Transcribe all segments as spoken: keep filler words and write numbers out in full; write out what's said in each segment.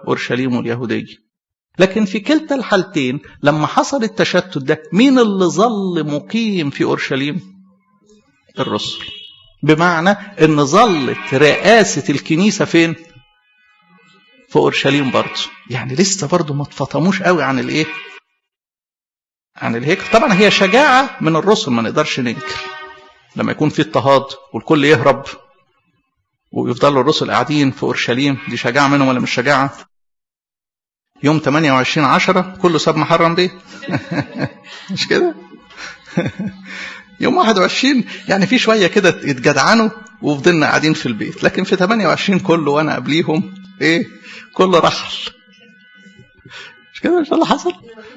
أورشليم واليهودية. لكن في كلتا الحالتين لما حصل التشتت ده مين اللي ظل مقيم في أورشليم؟ الرسل. بمعنى ان ظلت رئاسة الكنيسة فين؟ في أورشليم برضه. يعني لسه برضه ما اتفطموش قوي عن الايه؟ عن الهيكل. طبعا هي شجاعة من الرسل ما نقدرش ننكر. لما يكون في اضطهاد والكل يهرب ويفضلوا الرسل قاعدين في أورشليم، دي شجاعة منهم ولا مش شجاعة؟ يوم ثمانية وعشرين عشرة كله ساب محرم بيه. مش كده؟ يوم واحد وعشرين يعني في شوية كده اتجدعنوا وفضلنا قاعدين في البيت، لكن في ثمانية وعشرين كله وانا قبليهم ايه؟ كله رحل. مش كده؟ مش اللي حصل؟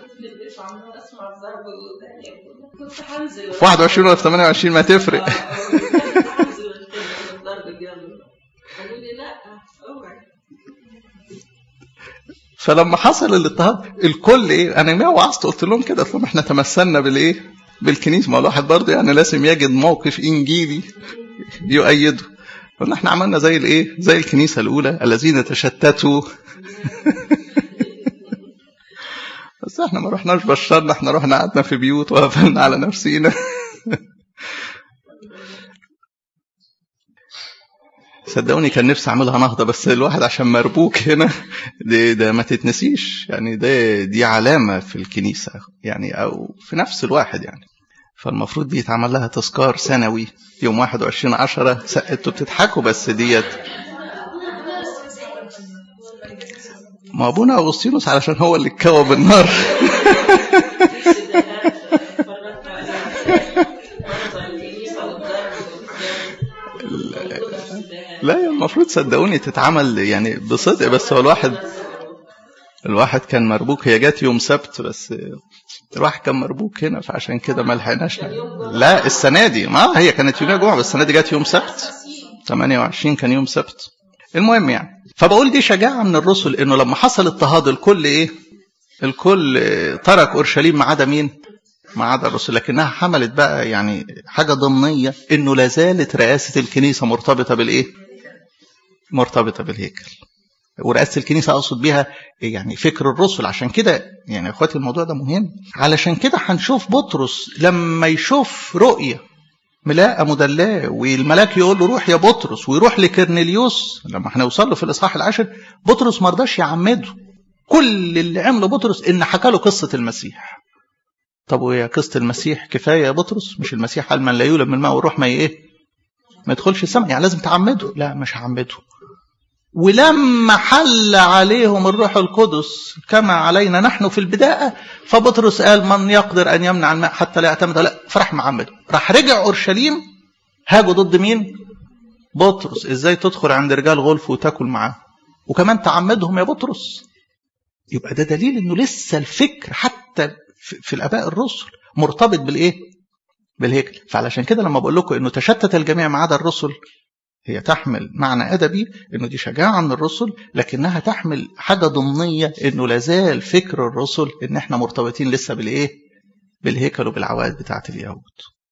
في واحد وعشرين ولا في ثمانية وعشرين ما تفرق. فلما حصل الاضطهاد الكل ايه؟ انا ما وعظت قلت لهم كده، قلت لهم احنا تمثلنا بالايه؟ بالكنيسه. ما الواحد برضه يعني لازم يجد موقف انجيلي يؤيده. قلنا احنا عملنا زي الايه؟ زي الكنيسه الاولى الذين تشتتوا. بس احنا ما رحناش بشرنا، احنا رحنا قعدنا في بيوت وقفلنا على نفسينا. صدقوني كان نفسي اعملها نهضه، بس الواحد عشان مربوك هنا ده, ده ما تتنسيش يعني. ده دي علامه في الكنيسه يعني، او في نفس الواحد يعني. فالمفروض دي يتعمل لها تذكار سنوي يوم واحد وعشرين عشرة. انتوا بتضحكوا بس ديت. ما ابونا اغسطينوس علشان هو اللي اتكوى النار. لا المفروض صدقوني تتعمل يعني بصدق، بس هو الواحد الواحد كان مربوك. هي جات يوم سبت بس الواحد كان مربوك هنا، فعشان كده ما لحقناش. لا السنه دي ما هي كانت يوم جمعه، بس السنه دي جات يوم سبت. ثمانية وعشرين كان يوم سبت. المهم يعني، فبقول دي شجاعه من الرسل انه لما حصل اضطهاد الكل ايه؟ الكل ترك اورشليم ما عدا مين؟ ما عدا الرسل. لكنها حملت بقى يعني حاجه ضمنيه انه لا زالت رئاسه الكنيسه مرتبطه بالايه؟ مرتبطه بالهيكل. ورئاسة الكنيسة أقصد بها يعني فكر الرسل. عشان كده يعني أخواتي الموضوع ده مهم. علشان كده هنشوف بطرس لما يشوف رؤية ملاءة مدلاة والملاك يقول له روح يا بطرس، ويروح لكرنيليوس. لما هنوصل له في الإصحاح العاشر بطرس مرضاش يعمده. كل اللي عمله بطرس إن حكى له قصة المسيح. طب ويا قصة المسيح كفاية يا بطرس؟ مش المسيح قال من لا يولد من الماء والروح ما إيه؟ ما يدخلش السماء، يعني لازم تعمده. لا مش هعمده. ولما حل عليهم الروح القدس كما علينا نحن في البداية، فبطرس قال من يقدر أن يمنع الماء حتى لا يعتمد. لا فرح معمد. راح رجع أورشليم هاجوا ضد مين؟ بطرس. إزاي تدخل عند رجال غلف وتاكل معاه وكمان تعمدهم يا بطرس؟ يبقى ده دليل أنه لسه الفكر حتى في الآباء الرسل مرتبط بالإيه؟ بالهيكل. فعلشان كده لما بقول لكم أنه تشتت الجميع ما عدا الرسل، هي تحمل معنى أدبي إنه دي شجاعة من الرسل، لكنها تحمل حاجة ضمنية إنه لازال فكر الرسل إن إحنا مرتبطين لسه بالإيه؟ بالهيكل وبالعوائد بتاعة اليهود.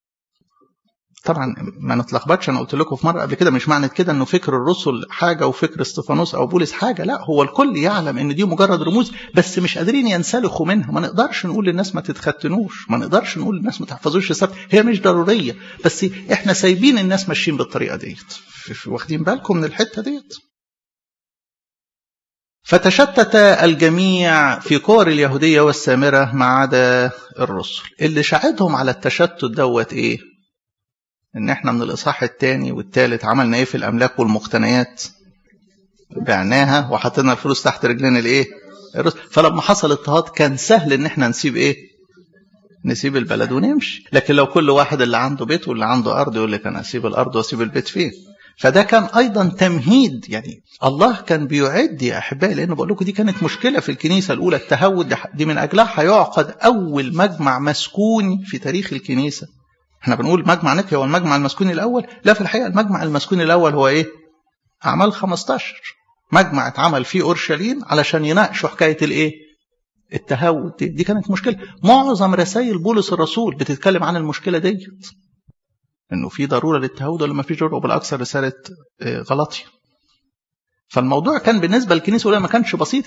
طبعا ما نتلخبطش، أنا قلت لكم في مرة قبل كده مش معنى كده إنه فكر الرسل حاجة وفكر استفانوس أو بولس حاجة. لا، هو الكل يعلم إن دي مجرد رموز، بس مش قادرين ينسلخوا منها. ما نقدرش نقول للناس ما تتختنوش، ما نقدرش نقول للناس ما تحفظوش السبت. هي مش ضرورية، بس إحنا سايبين الناس ماشيين بالطريقة ديت. واخدين بالكم من الحتة ديت؟ فتشتت الجميع في كور اليهودية والسامرة ما عدا الرسل. اللي شاهدهم على التشتت دوت ايه؟ ان احنا من الاصحاح الثاني والثالث عملنا ايه في الاملاك والمقتنيات؟ بعناها وحطينا الفلوس تحت رجلين الايه؟ الرسل. فلما حصل اضطهاد كان سهل ان احنا نسيب ايه؟ نسيب البلد ونمشي. لكن لو كل واحد اللي عنده بيت واللي عنده ارض يقول لك انا اسيب الارض واسيب البيت فين؟ فده كان أيضا تمهيد. يعني الله كان بيعد يا أحبائي، لأنه بقول لكم دي كانت مشكلة في الكنيسة الأولى، التهود دي من أجلها هيعقد أول مجمع مسكوني في تاريخ الكنيسة. احنا بنقول مجمع نقيا هو المجمع المسكوني الأول. لا، في الحقيقة المجمع المسكوني الأول هو إيه؟ أعمال خمستاشر. مجمع اتعمل فيه أورشليم علشان يناقشوا حكاية الإيه؟ التهود. دي, دي كانت مشكلة. معظم رسائل بولس الرسول بتتكلم عن المشكلة ديت، انه في ضروره للتهود ولا ما فيش ضروره، وبالاكثر رساله غلطي. فالموضوع كان بالنسبه للكنيسه ولا ما كانش بسيط